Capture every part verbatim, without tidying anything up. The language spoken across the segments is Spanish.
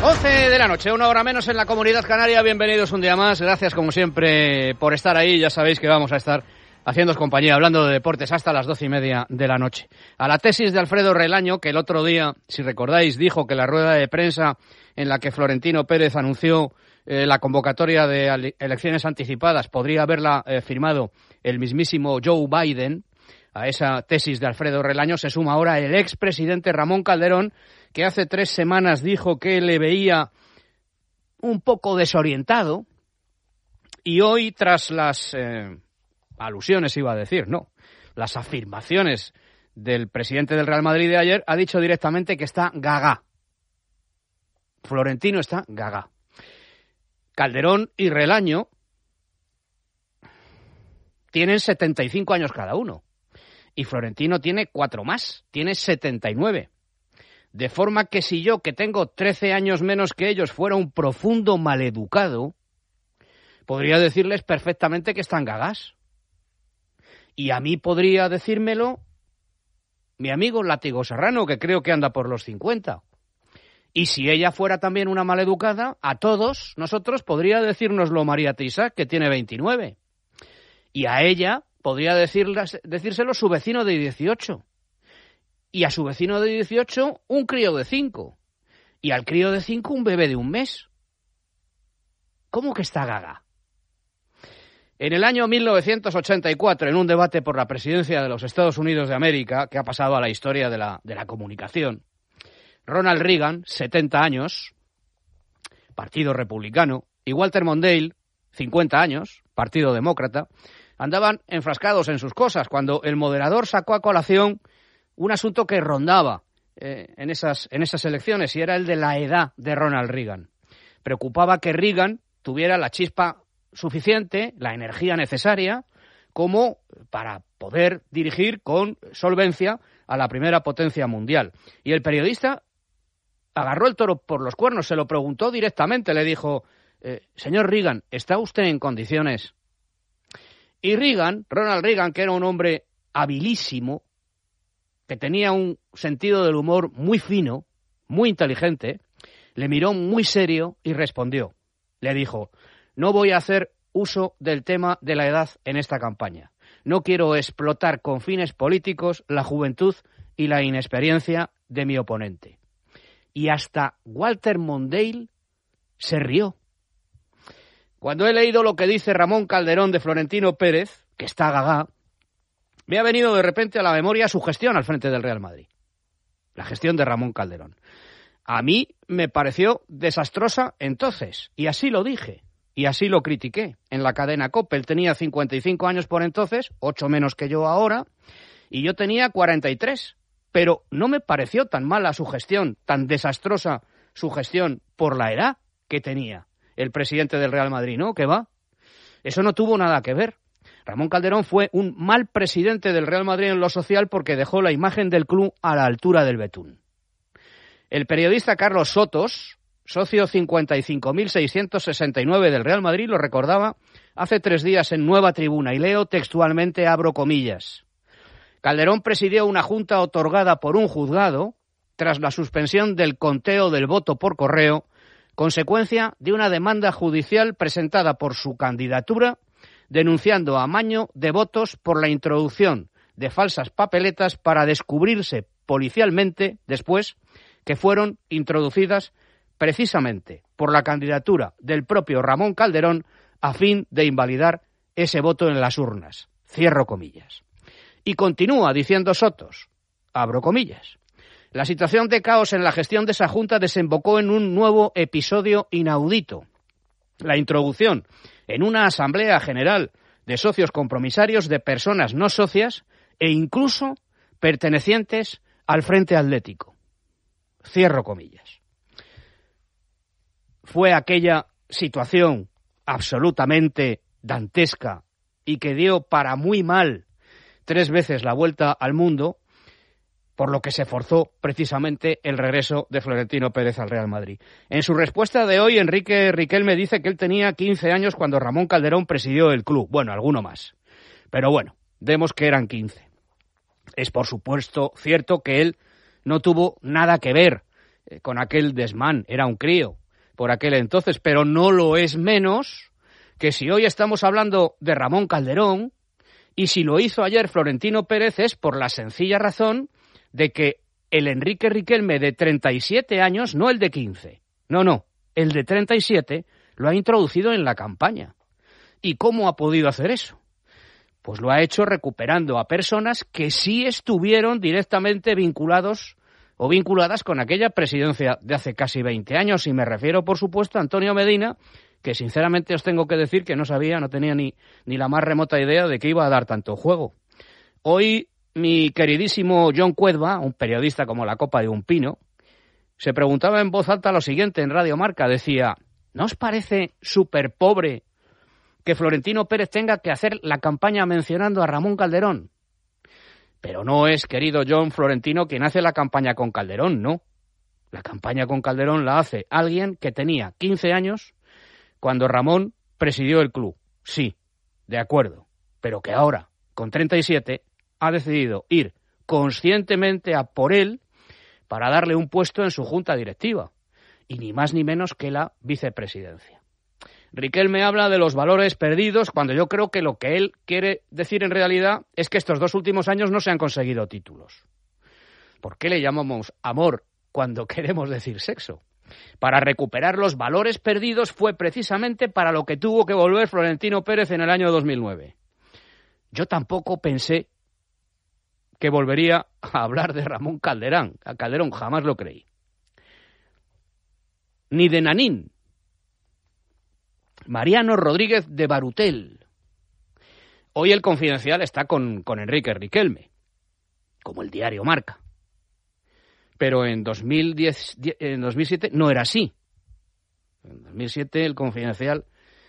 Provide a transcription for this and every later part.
once de la noche, una hora menos en la Comunidad Canaria. Bienvenidos un día más. Gracias, como siempre, por estar ahí. Ya sabéis que vamos a estar haciéndoos compañía, hablando de deportes hasta las doce y media de la noche. A la tesis de Alfredo Relaño, que el otro día, si recordáis, dijo que la rueda de prensa en la que Florentino Pérez anunció eh, la convocatoria de elecciones anticipadas podría haberla eh, firmado el mismísimo Joe Biden. A esa tesis de Alfredo Relaño se suma ahora el expresidente Ramón Calderón, que hace tres semanas dijo que le veía un poco desorientado, y hoy, tras las eh, alusiones, iba a decir, no, las afirmaciones del presidente del Real Madrid de ayer, ha dicho directamente que está gaga. Florentino está gaga. Calderón y Relaño tienen setenta y cinco años cada uno. Y Florentino tiene cuatro más, tiene setenta y nueve. De forma que si yo, que tengo trece años menos que ellos, fuera un profundo maleducado, podría decirles perfectamente que están gagas. Y a mí podría decírmelo mi amigo Látigo Serrano, que creo que anda por los cincuenta. Y si ella fuera también una maleducada, a todos nosotros podría decírnoslo María Teixá, que tiene veintinueve. Y a ella podría decirlas, decírselo su vecino de dieciocho. Y a su vecino de dieciocho, un crío de cinco. Y al crío de cinco, un bebé de un mes. ¿Cómo que está gaga? En el año mil novecientos ochenta y cuatro, en un debate por la presidencia de los Estados Unidos de América, que ha pasado a la historia de la, de la comunicación, Ronald Reagan, setenta años, Partido Republicano, y Walter Mondale, cincuenta años, Partido Demócrata, andaban enfrascados en sus cosas cuando el moderador sacó a colación un asunto que rondaba eh, en esas, en esas elecciones, y era el de la edad de Ronald Reagan. Preocupaba que Reagan tuviera la chispa suficiente, la energía necesaria, como para poder dirigir con solvencia a la primera potencia mundial. Y el periodista agarró el toro por los cuernos, se lo preguntó directamente, le dijo, eh, señor Reagan, ¿está usted en condiciones? Y Reagan, Ronald Reagan, que era un hombre habilísimo, que tenía un sentido del humor muy fino, muy inteligente, le miró muy serio y respondió. Le dijo, no voy a hacer uso del tema de la edad en esta campaña. No quiero explotar con fines políticos la juventud y la inexperiencia de mi oponente. Y hasta Walter Mondale se rió. Cuando he leído lo que dice Ramón Calderón de Florentino Pérez, que está gaga, me ha venido de repente a la memoria su gestión al frente del Real Madrid. La gestión de Ramón Calderón. A mí me pareció desastrosa entonces, y así lo dije, y así lo critiqué en la cadena COPE. Él tenía cincuenta y cinco años por entonces, ocho menos que yo ahora, y yo tenía cuarenta y tres. Pero no me pareció tan mala su gestión, tan desastrosa su gestión por la edad que tenía el presidente del Real Madrid, ¿no? ¿Qué va? Eso no tuvo nada que ver. Ramón Calderón fue un mal presidente del Real Madrid en lo social porque dejó la imagen del club a la altura del betún. El periodista Carlos Sotos, socio cincuenta y cinco mil seiscientos sesenta y nueve del Real Madrid, lo recordaba hace tres días en Nueva Tribuna, y leo textualmente, abro comillas. Calderón presidió una junta otorgada por un juzgado tras la suspensión del conteo del voto por correo, consecuencia de una demanda judicial presentada por su candidatura, denunciando amaño de votos por la introducción de falsas papeletas para descubrirse policialmente después que fueron introducidas precisamente por la candidatura del propio Ramón Calderón a fin de invalidar ese voto en las urnas. Cierro comillas. Y continúa diciendo Sotos, abro comillas. La situación de caos en la gestión de esa junta desembocó en un nuevo episodio inaudito. La introducción en una asamblea general de socios compromisarios de personas no socias e incluso pertenecientes al Frente Atlético. Cierro comillas. Fue aquella situación absolutamente dantesca y que dio para muy mal tres veces la vuelta al mundo, por lo que se forzó precisamente el regreso de Florentino Pérez al Real Madrid. En su respuesta de hoy, Enrique Riquelme dice que él tenía quince años cuando Ramón Calderón presidió el club. Bueno, alguno más. Pero bueno, demos que eran quince. Es por supuesto cierto que él no tuvo nada que ver eh, con aquel desmán, era un crío por aquel entonces, pero no lo es menos que si hoy estamos hablando de Ramón Calderón, y si lo hizo ayer Florentino Pérez es por la sencilla razón de que el Enrique Riquelme de treinta y siete años, no el de quince, no, no, el de treinta y siete lo ha introducido en la campaña. ¿Y cómo ha podido hacer eso? Pues lo ha hecho recuperando a personas que sí estuvieron directamente vinculados o vinculadas con aquella presidencia de hace casi veinte años. Y me refiero, por supuesto, a Antonio Medina, que sinceramente os tengo que decir que no sabía, no tenía ni, ni la más remota idea de que iba a dar tanto juego. Hoy mi queridísimo John Cuedva, un periodista como la copa de un pino, se preguntaba en voz alta lo siguiente en Radio Marca. Decía, ¿no os parece súper pobre que Florentino Pérez tenga que hacer la campaña mencionando a Ramón Calderón? Pero no es, querido John, Florentino quien hace la campaña con Calderón, no. La campaña con Calderón la hace alguien que tenía quince años cuando Ramón presidió el club. Sí, de acuerdo, pero que ahora, con treinta y siete, ha decidido ir conscientemente a por él para darle un puesto en su junta directiva, y ni más ni menos que la vicepresidencia. Riquelme habla de los valores perdidos cuando yo creo que lo que él quiere decir en realidad es que estos dos últimos años no se han conseguido títulos. ¿Por qué le llamamos amor cuando queremos decir sexo? Para recuperar los valores perdidos fue precisamente para lo que tuvo que volver Florentino Pérez en el año dos mil nueve. Yo tampoco pensé que volvería a hablar de Ramón Calderón. A Calderón jamás lo creí. Ni de Nanín. Mariano Rodríguez de Barutel. Hoy el Confidencial está con, con Enrique Riquelme, como el diario Marca. Pero en dos mil diez, en dos mil siete no era así. En dos mil siete el Confidencial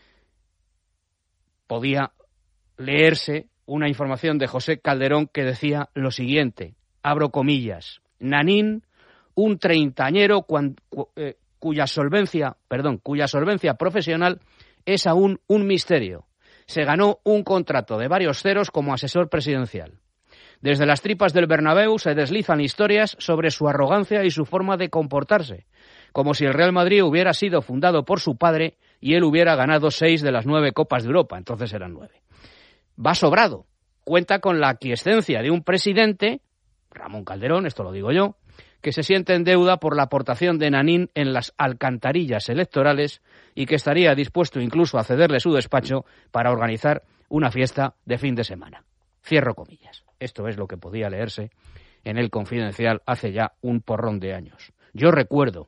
podía leerse una información de José Calderón que decía lo siguiente, abro comillas, Nanín, un treintañero cuan, cu, eh, cuya solvencia, perdón, cuya solvencia profesional es aún un misterio. Se ganó un contrato de varios ceros como asesor presidencial. Desde las tripas del Bernabéu se deslizan historias sobre su arrogancia y su forma de comportarse, como si el Real Madrid hubiera sido fundado por su padre y él hubiera ganado seis de las nueve Copas de Europa, entonces eran nueve. Va sobrado, cuenta con la aquiescencia de un presidente, Ramón Calderón, esto lo digo yo, que se siente en deuda por la aportación de Nanín en las alcantarillas electorales y que estaría dispuesto incluso a cederle su despacho para organizar una fiesta de fin de semana. Cierro comillas. Esto es lo que podía leerse en el Confidencial hace ya un porrón de años. Yo recuerdo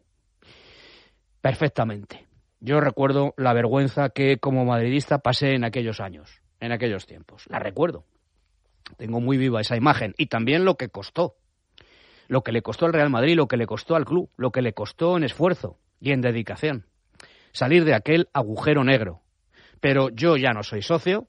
perfectamente, yo recuerdo la vergüenza que como madridista pasé en aquellos años, en aquellos tiempos. La recuerdo. Tengo muy viva esa imagen y también lo que costó. Lo que le costó al Real Madrid, lo que le costó al club, lo que le costó en esfuerzo y en dedicación. Salir de aquel agujero negro. Pero yo ya no soy socio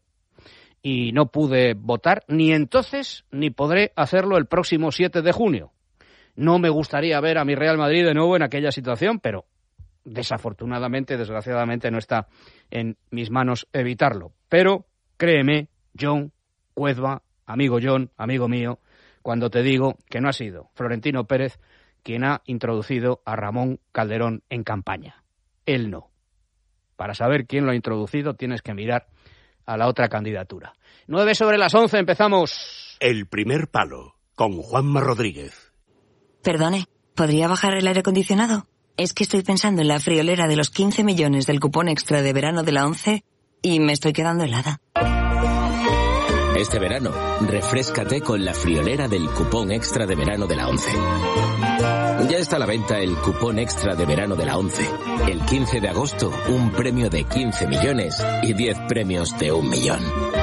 y no pude votar ni entonces ni podré hacerlo el próximo siete de junio. No me gustaría ver a mi Real Madrid de nuevo en aquella situación, pero desafortunadamente, desgraciadamente, no está en mis manos evitarlo. Pero créeme, John Cuedva, amigo John, amigo mío, cuando te digo que no ha sido Florentino Pérez quien ha introducido a Ramón Calderón en campaña. Él no. Para saber quién lo ha introducido tienes que mirar a la otra candidatura. Nueve sobre las once, empezamos. El primer palo, con Juanma Rodríguez. Perdone, ¿podría bajar el aire acondicionado? Es que estoy pensando en la friolera de los quince millones del cupón extra de verano de la ONCE y me estoy quedando helada. Este verano, refréscate con la friolera del cupón extra de verano de la ONCE. Ya está a la venta el cupón extra de verano de la ONCE. El quince de agosto, un premio de quince millones y diez premios de un millón.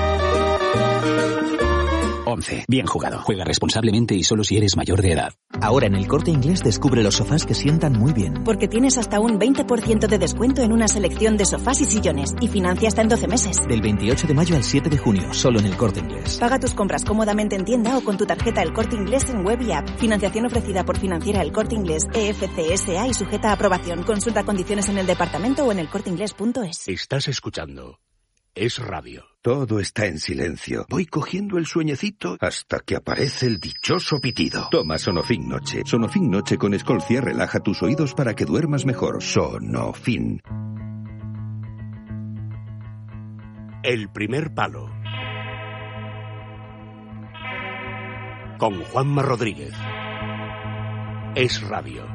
ONCE. Bien jugado. Juega responsablemente y solo si eres mayor de edad. Ahora en El Corte Inglés descubre los sofás que sientan muy bien. Porque tienes hasta un veinte por ciento de descuento en una selección de sofás y sillones y financia hasta en doce meses. Del veintiocho de mayo al siete de junio, solo en El Corte Inglés. Paga tus compras cómodamente en tienda o con tu tarjeta El Corte Inglés en web y app. Financiación ofrecida por Financiera El Corte Inglés E F C S A y sujeta a aprobación. Consulta condiciones en el departamento o en elcorteinglés punto es. Estás escuchando Es Radio. Todo está en silencio. Voy cogiendo el sueñecito hasta que aparece el dichoso pitido. Toma Sonofin Noche. Sonofin Noche con Escolcia relaja tus oídos para que duermas mejor. Sonofin. El primer palo. Con Juanma Rodríguez. Es Radio.